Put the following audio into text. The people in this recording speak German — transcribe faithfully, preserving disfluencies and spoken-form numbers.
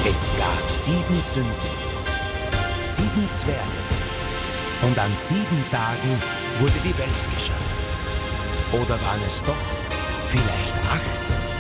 Es gab sieben Sünden, sieben Zwerge und an sieben Tagen wurde die Welt geschaffen. Oder waren es doch vielleicht acht?